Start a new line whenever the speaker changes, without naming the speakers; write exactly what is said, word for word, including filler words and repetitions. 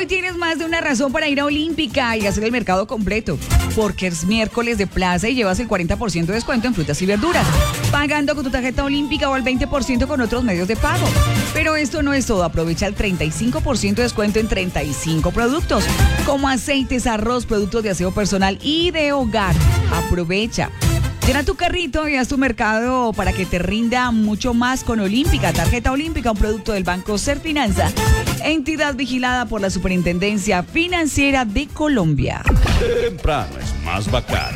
tienes más de una razón para ir a Olímpica y hacer el mercado completo, porque es miércoles de plaza y llevas el cuarenta por ciento de descuento en frutas y verduras, pagando con tu tarjeta Olímpica o el veinte por ciento con otros medios de pago. Pero esto no es todo, aprovecha el treinta y cinco por ciento de descuento en treinta y cinco productos, como aceites, arroz, productos de aseo personal y de hogar. Aprovecha. Llena tu carrito y haz tu mercado para que te rinda mucho más con Olímpica. Tarjeta Olímpica, un producto del Banco Serfinanza, entidad vigilada por la Superintendencia Financiera de Colombia.
Temprano es más bacano.